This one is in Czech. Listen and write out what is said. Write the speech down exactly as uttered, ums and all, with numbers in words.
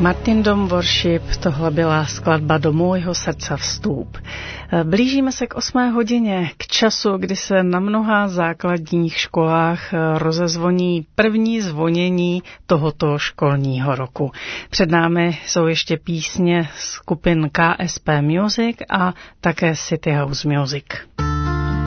Martin Dom Worship, tohle byla skladba Do mojho srdca vstup. Blížíme se k osmé hodině, k času, kdy se na mnoha základních školách rozezvoní první zvonění tohoto školního roku. Před námi jsou ještě písně skupin K S P Music a také City House Music.